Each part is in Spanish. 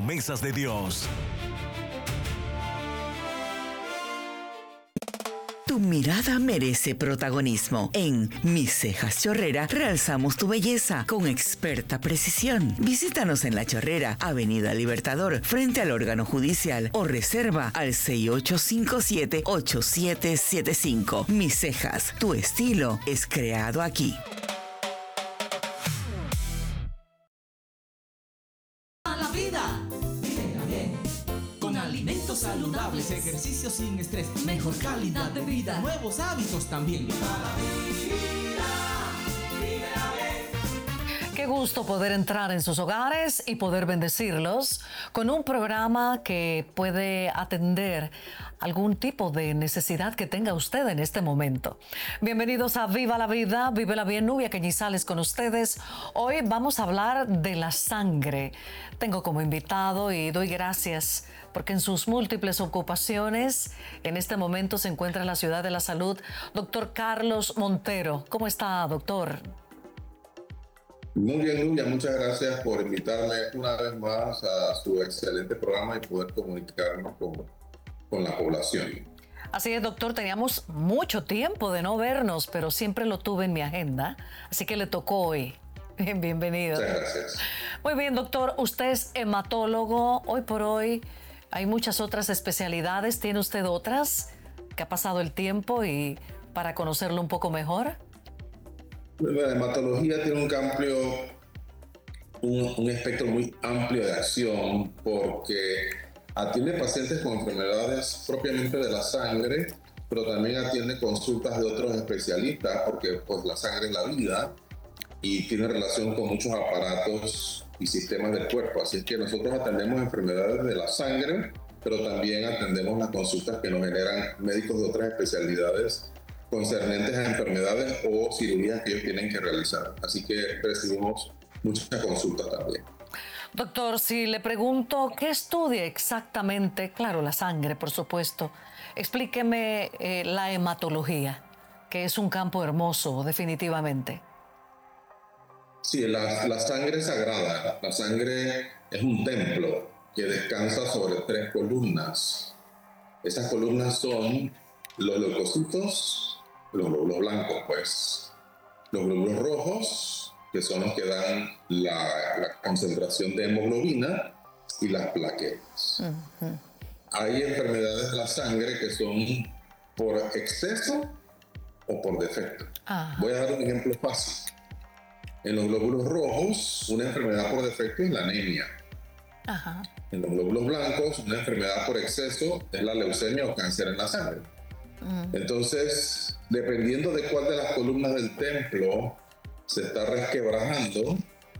promesas de Dios. Tu mirada merece protagonismo. En Mis Cejas Chorrera realzamos tu belleza con experta precisión. Visítanos en La Chorrera, Avenida Libertador, frente al órgano judicial, o reserva al 6857-8775. Mis Cejas, tu estilo es creado aquí. La vida, vívela bien. Con alimentos saludables, ejercicio sin estrés, mejor calidad de vida, nuevos hábitos también. Viva la vida, vívela bien. Qué gusto poder entrar en sus hogares y poder bendecirlos con un programa que puede atender algún tipo de necesidad que tenga usted en este momento. Bienvenidos a Viva la Vida, Vívela Bien. Nubia Cañizales con ustedes. Hoy vamos a hablar de la sangre. Tengo como invitado y doy gracias porque en sus múltiples ocupaciones en este momento se encuentra en la Ciudad de la Salud, doctor Carlos Montero. ¿Cómo está, doctor? Muy bien, Nubia, muchas gracias por invitarme una vez más a su excelente programa y poder comunicarnos con la población. Así es, doctor, teníamos mucho tiempo de no vernos, pero siempre lo tuve en mi agenda, así que le tocó hoy. Bienvenido. Muchas gracias. Muy bien, doctor, usted es hematólogo. Hoy por hoy hay muchas otras especialidades. ¿Tiene usted otras que ha pasado el tiempo y para conocerlo un poco mejor? La hematología tiene un espectro muy amplio de acción porque atiende pacientes con enfermedades propiamente de la sangre, pero también atiende consultas de otros especialistas porque pues, la sangre es la vida y tiene relación con muchos aparatos y sistemas del cuerpo. Así es que nosotros atendemos enfermedades de la sangre, pero también atendemos las consultas que nos generan médicos de otras especialidades concernientes a enfermedades o cirugías que ellos tienen que realizar. Así que recibimos muchas consultas también. Doctor, si le pregunto, ¿qué estudia exactamente? Claro, la sangre, por supuesto. Explíqueme la hematología, que es un campo hermoso, definitivamente. Sí, la sangre es sagrada. La sangre es un templo que descansa sobre 3 columnas. Esas columnas son los leucocitos, los glóbulos blancos, pues, los glóbulos rojos, que son los que dan la concentración de hemoglobina, y las plaquetas. Uh-huh. Hay enfermedades de la sangre que son por exceso o por defecto. Uh-huh. Voy a dar un ejemplo fácil. En los glóbulos rojos, una enfermedad por defecto es la anemia. Uh-huh. En los glóbulos blancos, una enfermedad por exceso es la leucemia o cáncer en la sangre. Entonces, dependiendo de cuál de las columnas del templo se está resquebrajando,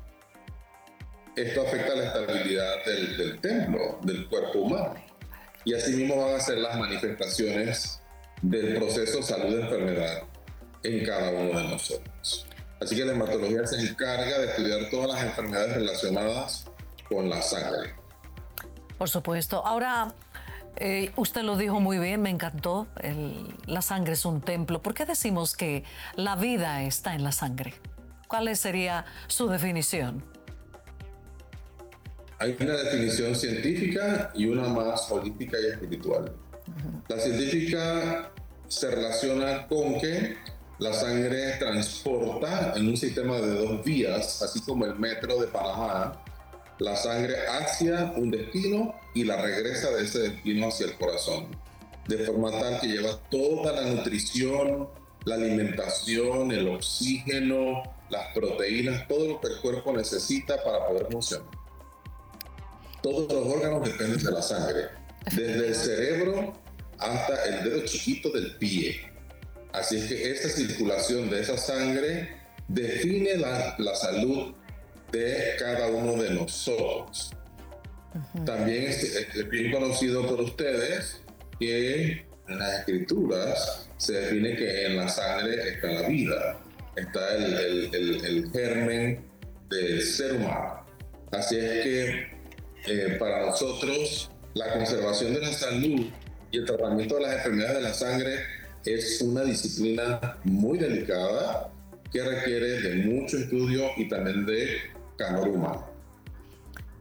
esto afecta la estabilidad del templo, del cuerpo humano. Y así mismo van a ser las manifestaciones del proceso salud-enfermedad en cada uno de nosotros. Así que la hematología se encarga de estudiar todas las enfermedades relacionadas con la sangre. Por supuesto. Ahora, usted lo dijo muy bien, me encantó. La sangre es un templo. ¿Por qué decimos que la vida está en la sangre? ¿Cuál sería su definición? Hay una definición científica y una más holística y espiritual. Uh-huh. La científica se relaciona con que la sangre transporta en un sistema de 2 vías, así como el metro de Panamá, la sangre hacia un destino y la regresa de ese destino hacia el corazón, de forma tal que lleva toda la nutrición, la alimentación, el oxígeno, las proteínas, todo lo que el cuerpo necesita para poder funcionar. Todos los órganos dependen de la sangre, desde el cerebro hasta el dedo chiquito del pie. Así es que esta circulación de esa sangre define la salud de cada uno de nosotros. Uh-huh. También es bien conocido por ustedes que en las escrituras se define que en la sangre está la vida, está el germen del ser humano. Así es que para nosotros la conservación de la salud y el tratamiento de las enfermedades de la sangre es una disciplina muy delicada que requiere de mucho estudio y también de calor humano.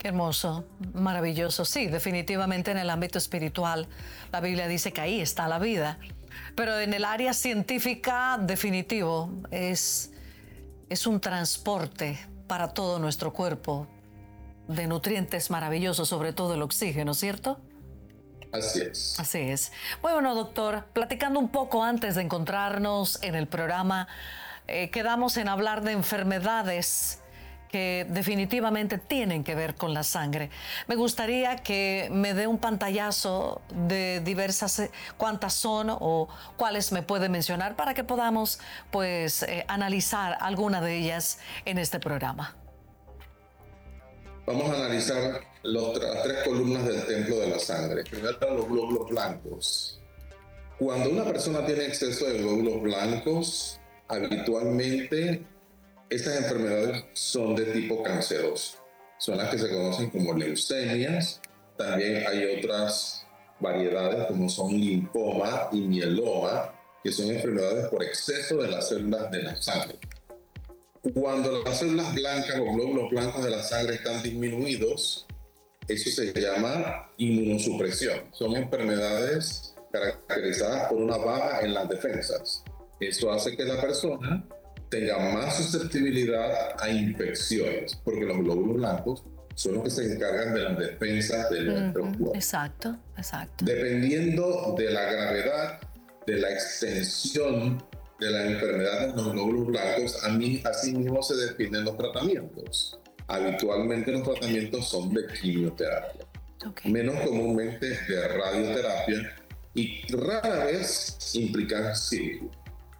Hermoso, maravilloso. Sí, definitivamente en el ámbito espiritual, la Biblia dice que ahí está la vida. Pero en el área científica, definitivo, es un transporte para todo nuestro cuerpo de nutrientes maravillosos, sobre todo el oxígeno, ¿cierto? Así es. Así es. Bueno, doctor, platicando un poco antes de encontrarnos en el programa, quedamos en hablar de enfermedades que definitivamente tienen que ver con la sangre. Me gustaría que me dé un pantallazo de diversas, cuántas son o cuáles me puede mencionar para que podamos, pues, analizar alguna de ellas en este programa. Vamos a analizar las tres columnas del templo de la sangre. Primero, los glóbulos blancos. Cuando una persona tiene exceso de glóbulos blancos, habitualmente estas enfermedades son de tipo canceroso. Son las que se conocen como leucemias. También hay otras variedades como son linfoma y mieloma, que son enfermedades por exceso de las células de la sangre. Cuando las células blancas o glóbulos blancos de la sangre están disminuidos, eso se llama inmunosupresión. Son enfermedades caracterizadas por una baja en las defensas. Eso hace que la persona tenga más susceptibilidad a infecciones, porque los glóbulos blancos son los que se encargan de las defensas de nuestro cuerpo. Exacto, exacto. Dependiendo de la gravedad, de la extensión de la enfermedad de los glóbulos blancos, así mismo se definen los tratamientos. Habitualmente los tratamientos son de quimioterapia, menos comúnmente de radioterapia y rara vez implican cirugía.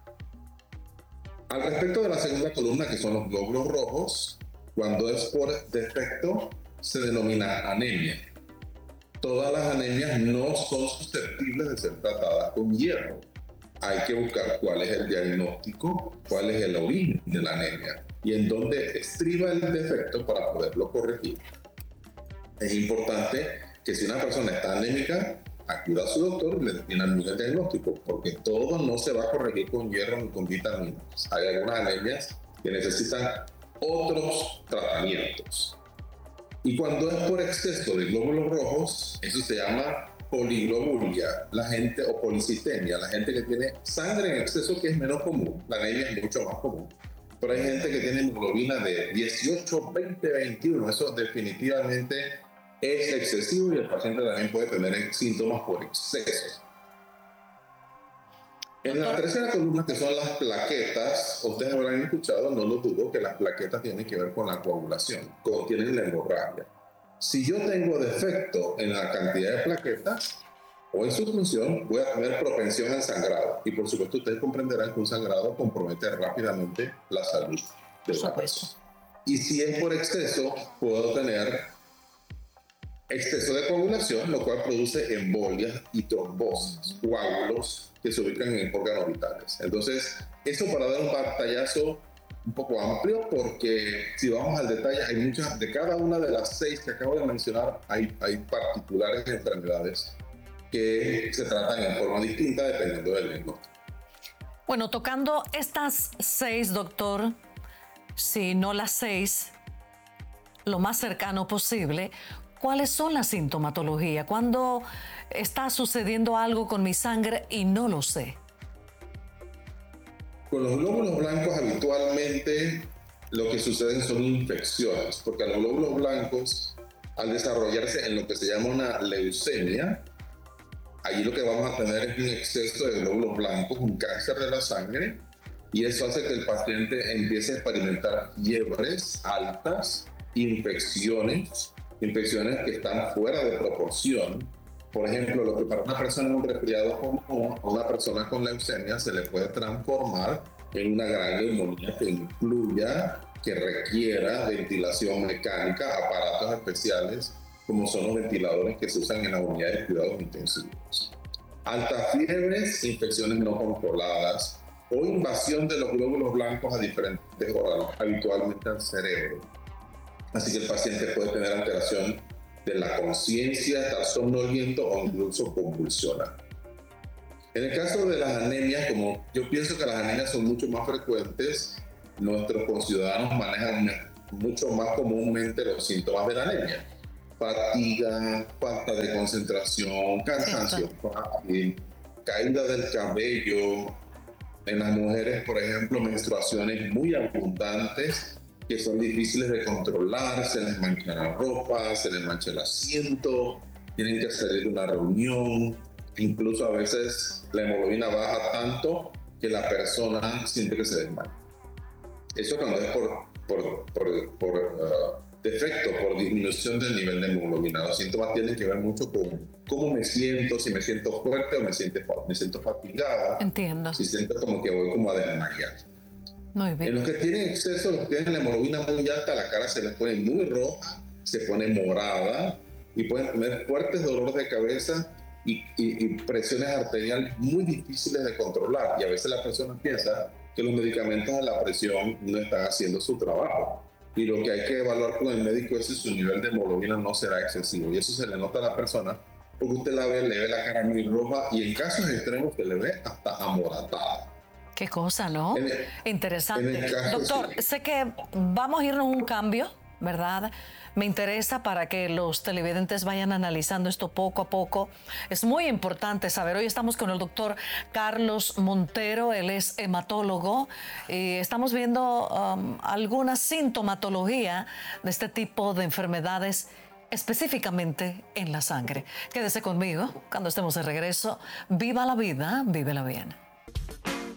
Al respecto de la segunda columna, que son los glóbulos rojos, cuando es por defecto se denomina anemia. Todas las anemias no son susceptibles de ser tratadas con hierro. Hay que buscar cuál es el diagnóstico, cuál es el origen de la anemia y en dónde estriba el defecto para poderlo corregir. Es importante que si una persona está anémica, acuda a su doctor y le definan el diagnóstico, porque todo no se va a corregir con hierro ni con vitaminas. Hay algunas anemias que necesitan otros tratamientos. Y cuando es por exceso de glóbulos rojos, eso se llama poliglobulia, la gente, o policitemia, la gente que tiene sangre en exceso, que es menos común. La anemia es mucho más común. Pero hay gente que tiene hemoglobina de 18, 20, 21. Eso definitivamente es excesivo y el paciente también puede tener síntomas por exceso. En la tercera columna, que son las plaquetas, ustedes habrán escuchado, no lo dudo, que las plaquetas tienen que ver con la coagulación, contienen la hemorragia. Si yo tengo defecto en la cantidad de plaquetas o en su función, voy a tener propensión al sangrado. Y por supuesto, ustedes comprenderán que un sangrado compromete rápidamente la salud de la persona. Y si es por exceso, puedo tener exceso de coagulación, lo cual produce embolias y trombosis, coágulos que se ubican en órganos vitales. Entonces, eso para dar un pantallazo un poco amplio, porque si vamos al detalle, hay muchas, de cada una de las 6 que acabo de mencionar, hay particulares enfermedades que se tratan en forma distinta dependiendo del diagnóstico. Bueno, tocando estas 6, doctor, si no las 6, lo más cercano posible, ¿cuáles son las sintomatologías? ¿Cuándo está sucediendo algo con mi sangre y no lo sé? Con los glóbulos blancos habitualmente lo que suceden son infecciones, porque los glóbulos blancos, al desarrollarse en lo que se llama una leucemia, allí lo que vamos a tener es un exceso de glóbulos blancos, un cáncer de la sangre, y eso hace que el paciente empiece a experimentar fiebres altas, infecciones que están fuera de proporción. Por ejemplo, lo que para una persona en un resfriado común o una persona con leucemia se le puede transformar en una gran neumonía que requiera ventilación mecánica, aparatos especiales como son los ventiladores que se usan en la unidad de cuidados intensivos. Altas fiebres, infecciones no controladas o invasión de los glóbulos blancos a diferentes órganos, habitualmente al cerebro. Así que el paciente puede tener alteración de la conciencia, estar somnoliento o incluso convulsionar. En el caso de las anemias, como yo pienso que las anemias son mucho más frecuentes, nuestros conciudadanos manejan mucho más comúnmente los síntomas de la anemia. fatiga, falta de concentración, cansancio fácil, caída del cabello. En las mujeres, por ejemplo, menstruaciones muy abundantes que son difíciles de controlar, se les mancha la ropa, se les mancha el asiento, tienen que salir de una reunión, incluso a veces la hemoglobina baja tanto que la persona siente que se desmaya. Eso cuando es por defecto, por disminución del nivel de hemoglobina. Los síntomas tienen que ver mucho con cómo me siento, si me siento fuerte o me siento fatigada. Entiendo. Si siento como que voy como a desmayar. Muy bien. En los que tienen exceso, los que tienen la hemoglobina muy alta, la cara se les pone muy roja, se pone morada y pueden tener fuertes dolores de cabeza y presiones arteriales muy difíciles de controlar. Y a veces la persona piensa que los medicamentos de la presión no están haciendo su trabajo. Y lo que hay que evaluar con el médico es si su nivel de hemoglobina no será excesivo. Y eso se le nota a la persona porque usted la ve, le ve la cara muy roja y en casos extremos se le ve hasta amoratada. Qué cosa, ¿no? Interesante. Caso, Doctor, sí. sé que vamos a irnos a un cambio, ¿verdad? Me interesa para que los televidentes vayan analizando esto poco a poco. Es muy importante saber. Hoy estamos con el doctor Carlos Montero, él es hematólogo y estamos viendo alguna sintomatología de este tipo de enfermedades específicamente en la sangre. Quédese conmigo cuando estemos de regreso. Viva la vida, vívela bien.